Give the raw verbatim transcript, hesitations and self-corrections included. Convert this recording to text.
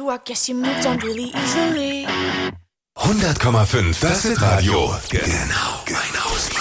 I guess you moved on really easily. hundert Komma fünf, das Hit Radio. Genau, mein Haus.